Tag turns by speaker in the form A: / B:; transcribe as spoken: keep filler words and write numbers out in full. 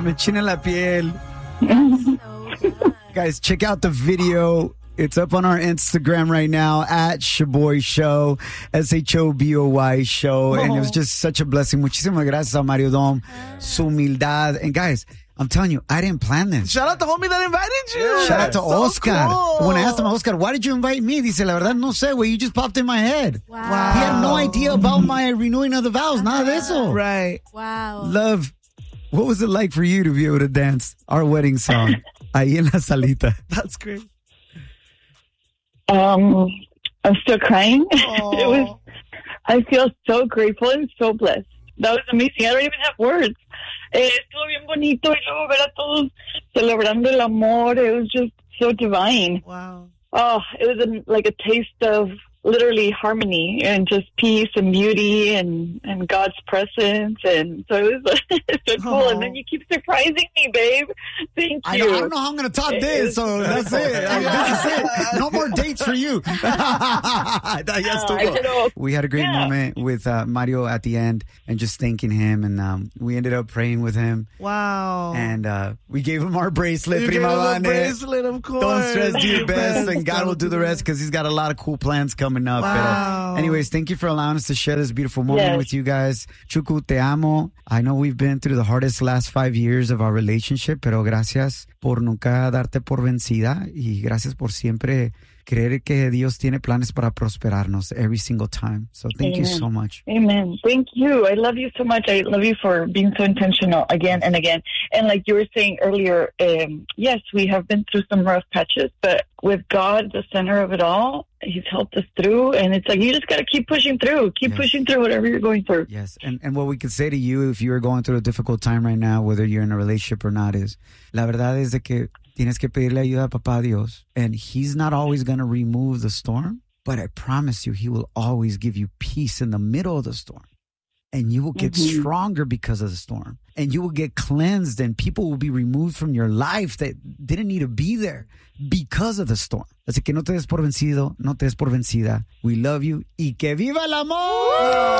A: Se me china la piel. Guys, check out the video. It's up on our Instagram right now at Shoboy Show, S H O B O Y Show. Oh. And it was just such a blessing. Muchísimas gracias a Mario Dom, su humildad. And guys, I'm telling you, I didn't plan this.
B: Shout out to homie that invited you.
A: Shout out to
B: so
A: Oscar.
B: Cool.
A: When I asked him, Oscar, why did you invite me? Dice, la verdad, no sé, güey. You just popped in my head.
C: Wow.
A: He had no idea about my renewing of the vows. Nada de eso.
B: Right.
C: Wow.
A: Love, what was it like for you to be able to dance our wedding song? Ahí en la salita.
B: That's great.
D: Um, I'm still crying. It was. I feel so grateful and so blessed. That was amazing. I don't even have words. Eh, estuvo bien bonito y luego ver a todos celebrando el amor. It was just so divine.
B: Wow.
D: Oh, it was a, like a taste of literally harmony and just peace and beauty and, and God's presence. And so it was so cool. Oh. And then you keep surprising me, babe. Thank
A: I,
D: you.
A: know, I don't know how I'm going to top this, so that's it. I mean, this is it. No more dates for you.
D: uh,
A: we had a great
D: yeah.
A: moment with uh, Mario at the end and just thanking him. And um, we ended up praying with him.
B: Wow.
A: And uh, we gave him our bracelet.
B: You
A: Prima
B: gave him a
A: Vane.
B: bracelet, of course.
A: Don't stress, do your best. And God will do the rest because he's got a lot of cool plans coming up.
B: Wow.
A: But, anyways, thank you for allowing us to share this beautiful moment
D: yes.
A: with you guys. Chucu, te amo. I know we've been through the hardest last five years of our relationship, pero gracias por nunca darte por vencida y gracias por siempre creer que Dios tiene planes para prosperarnos every single time. So thank
D: Amen.
A: you so much.
D: Amen. Thank you. I love you so much. I love you for being so intentional again and again. And like you were saying earlier, um, yes, we have been through some rough patches, but with God, the center of it all, He's helped us through. And it's like, you just got to keep pushing through. Keep
A: yes.
D: pushing through whatever you're going through.
A: Yes. And, and what we could say to you if you are going through a difficult time right now, whether you're in a relationship or not, is la verdad es de que tienes que pedirle ayuda a Papá Dios. And He's not always going to remove the storm, but I promise you, He will always give you peace in the middle of the storm. And you will get mm-hmm. stronger because of the storm. And you will get cleansed and people will be removed from your life that didn't need to be there because of the storm. Así que no te des por vencido, no te des por vencida. We love you y que viva el amor!